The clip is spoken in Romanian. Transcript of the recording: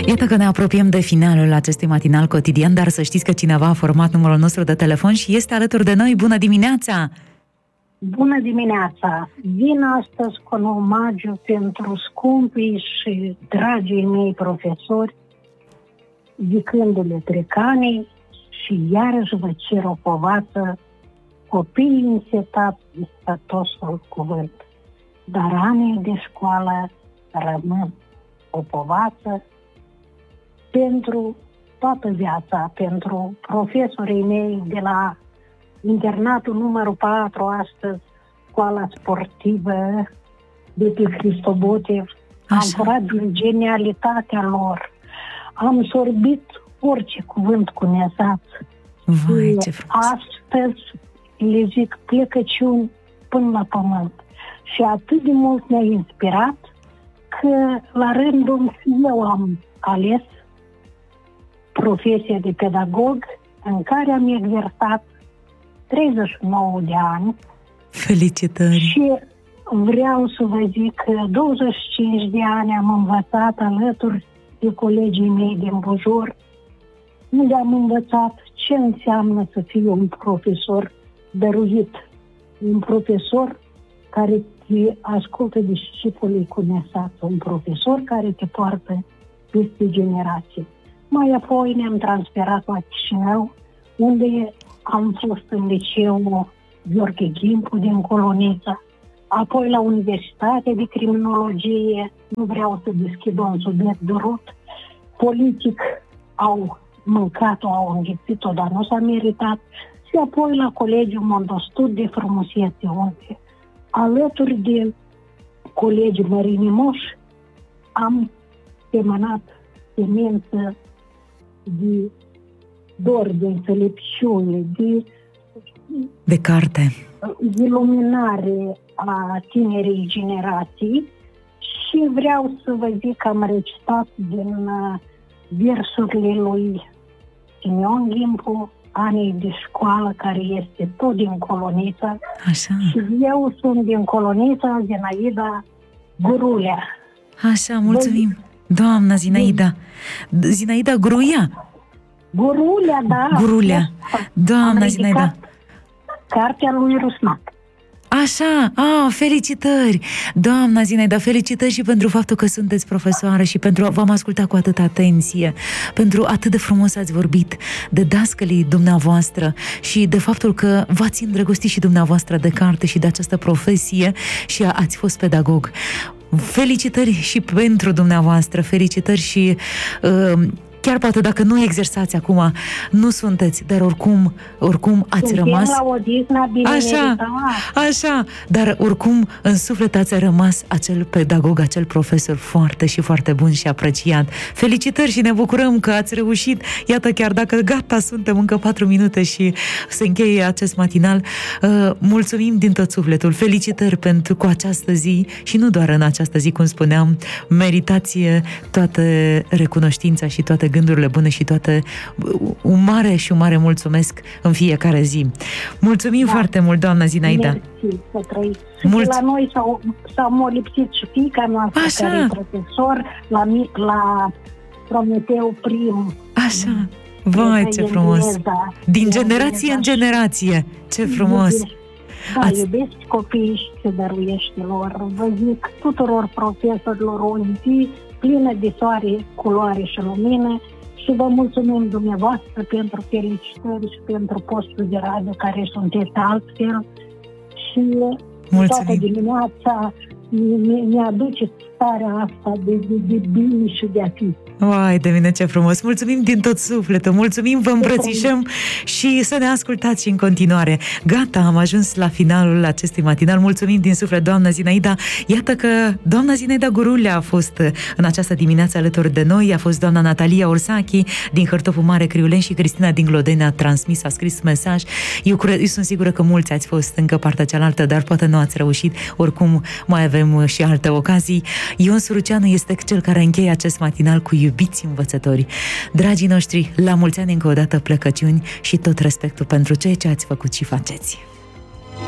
Iată că ne apropiem de finalul acestui matinal cotidian, dar să știți că cineva a format numărul nostru de telefon și este alături de noi. Bună dimineața! Bună dimineața! Vin astăzi cu un omagiu pentru scumpii și dragii mei profesori, zicându-le trecanii și iarăși vă cer o povată, copiii însetați de statosul cuvânt, dar anii de școală rămân o povată pentru toată viața, pentru profesorii mei de la internatul numărul 4 astăzi, școala sportivă de pe Cristobotev. Am furat din genialitatea lor. Am sorbit orice cuvânt cunezat. Vai, ce frumos! Astăzi le zic plecăciuni până la pământ. Și atât de mult ne-a inspirat că la rândul eu am ales profesia de pedagog în care am exersat 39 de ani. Felicitări! Și vreau să vă zic că 25 de ani am învățat alături de colegii mei din Bujor, unde am învățat ce înseamnă să fii un profesor dăruit, un profesor care te ascultă discipolii cu nesat, un profesor care te poartă peste generații. Mai apoi ne-am transferat la Chișinău, unde am fost în liceu Gheorghe Gimpu din Colonița, apoi la Universitatea de Criminologie, nu vreau să deschid un subiect durut, politic au mâncat-o, au înghițit-o, dar nu s-a meritat, și apoi la Colegiul Mondostud de Frumusețe, unde alături de colegii Mărini Moș am semănat semință de dor, de înțelepciune, de carte, de luminare a tinerei generații. Și vreau să vă zic că am recitat din versurile lui Simeon Gimpu, Anii de școală, care este tot din Colonița. Așa. Și eu sunt din Colonița, Zinaida Gurulea. Așa, mulțumim. Doamna Zinaida. Zinaida Gruia? Gurulea, da. Gurulea. Doamna Zinaida. Cartea lui Rusnac. Așa, felicitări! Doamna Zinaida, felicitări și pentru faptul că sunteți profesoară și pentru v-am ascultat cu atâta atenție, pentru atât de frumos ați vorbit de dascălii dumneavoastră și de faptul că v-ați îndrăgostit și dumneavoastră de carte și de această profesie și ați fost pedagog. Felicitări și pentru dumneavoastră, felicitări și chiar poate dacă nu exersați acum, nu sunteți, dar oricum ați rămas. La odihnă bine așa, dar oricum în suflet ați rămas acel pedagog, acel profesor foarte și foarte bun și apreciat. Felicitări și ne bucurăm că ați reușit. Iată, chiar dacă gata, suntem încă 4 minute și se încheie acest matinal, mulțumim din tot sufletul. Felicitări pentru cu această zi și nu doar în această zi, cum spuneam, meritați toată recunoștința și toate gândurile bune și toate un mare mulțumesc în fiecare zi. Mulțumim foarte mult, doamna Zinaida. Mersi, să trăiți. La noi s-au molipsit și fiica noastră, care e profesor la Prometeu Prim. Așa. Vai, ce frumos! Din generație în generație. Ce frumos! Da, iubești copiii și te dăruiești lor. Vă zic tuturor profesorilor o zi plină de soare, culoare și lumină și vă mulțumim dumneavoastră pentru felicitări și pentru postul de radio care sunteți altfel și toată dimineața ne aduceți starea asta de bine și de a fi. Vai de mine, ce frumos! Mulțumim din tot sufletul, mulțumim, vă îmbrățișăm și să ne ascultați și în continuare. Gata, am ajuns la finalul acestui matinal. Mulțumim din suflet, doamna Zinaida. Iată că doamna Zinaida Gurulea a fost în această dimineață alături de noi, a fost doamna Natalia Orsachi din Hârtopul Mare Criulen și Cristina din Glodeni a transmis, a scris mesaj. Eu sunt sigură că mulți ați fost încă partea cealaltă, dar poate nu ați reușit. Oricum, mai avem și alte ocazii. Ion Suruceanu este cel care încheie acest matinal cu iubiți învățători. Dragii noștri, la mulți ani încă o dată plecăciuni și tot respectul pentru ceea ce ați făcut și faceți.